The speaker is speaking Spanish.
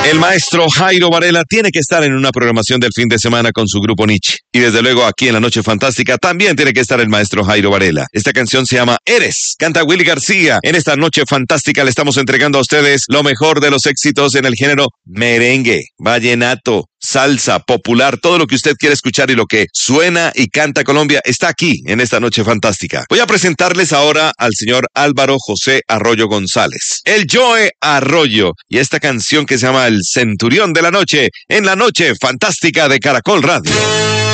El maestro Jairo Varela tiene que estar en una programación del fin de semana con su grupo Nietzsche. Y desde luego aquí en La Noche Fantástica también tiene que estar el maestro Jairo Varela. Esta canción se llama Eres. Canta Willy García. En esta Noche Fantástica le estamos entregando a ustedes lo mejor de los éxitos en el género merengue, vallenato, salsa, popular, todo lo que usted quiere escuchar y lo que suena y canta Colombia está aquí en esta Noche Fantástica. Voy a presentarles ahora al señor Álvaro José Arroyo González, el Joe Arroyo, y esta canción que se llama El Centurión de la Noche en la Noche Fantástica de Caracol Radio.